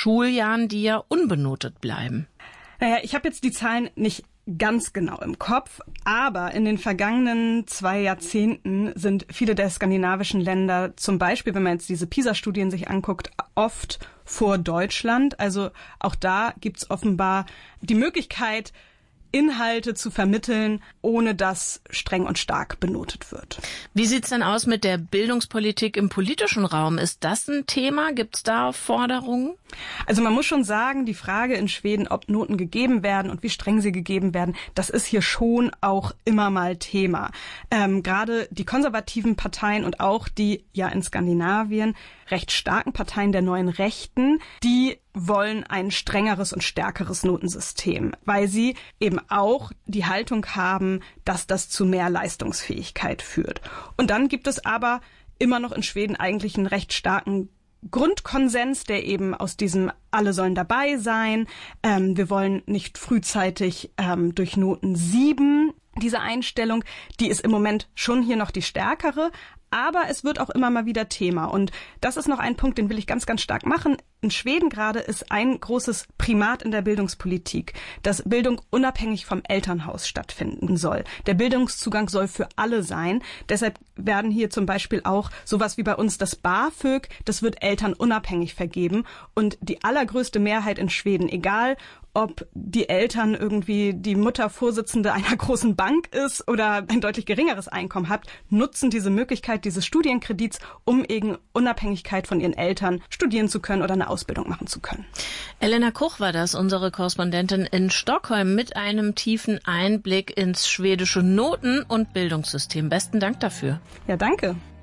Schuljahren, die ja unbenotet bleiben. Naja, ich habe jetzt die Zahlen nicht ganz genau im Kopf, aber in den vergangenen 2 Jahrzehnten sind viele der skandinavischen Länder, zum Beispiel, wenn man jetzt diese PISA-Studien sich anguckt, oft vor Deutschland. Also auch da gibt's offenbar die Möglichkeit, Inhalte zu vermitteln, ohne dass streng und stark benotet wird. Wie sieht's denn aus mit der Bildungspolitik im politischen Raum? Ist das ein Thema? Gibt's da Forderungen? Also man muss schon sagen, die Frage in Schweden, ob Noten gegeben werden und wie streng sie gegeben werden, das ist hier schon auch immer mal Thema. Gerade die konservativen Parteien und auch die ja in Skandinavien recht starken Parteien der neuen Rechten, die wollen ein strengeres und stärkeres Notensystem, weil sie eben auch die Haltung haben, dass das zu mehr Leistungsfähigkeit führt. Und dann gibt es aber immer noch in Schweden eigentlich einen recht starken Grundkonsens, der eben aus diesem alle sollen dabei sein. Wir wollen nicht frühzeitig durch Noten 7. Diese Einstellung, die ist im Moment schon hier noch die stärkere, aber es wird auch immer mal wieder Thema. Und das ist noch ein Punkt, den will ich ganz, ganz stark machen. In Schweden gerade ist ein großes Primat in der Bildungspolitik, dass Bildung unabhängig vom Elternhaus stattfinden soll. Der Bildungszugang soll für alle sein. Deshalb werden hier zum Beispiel auch sowas wie bei uns das BAföG, das wird elternunabhängig vergeben. Und die allergrößte Mehrheit in Schweden, egal ob die Eltern irgendwie die Mutter Vorsitzende einer großen Bank ist oder ein deutlich geringeres Einkommen hat, nutzen diese Möglichkeit dieses Studienkredits, um eben Unabhängigkeit von ihren Eltern studieren zu können oder eine Ausbildung machen zu können. Elena Koch war das, unsere Korrespondentin in Stockholm, mit einem tiefen Einblick ins schwedische Noten- und Bildungssystem. Besten Dank dafür. Ja, danke.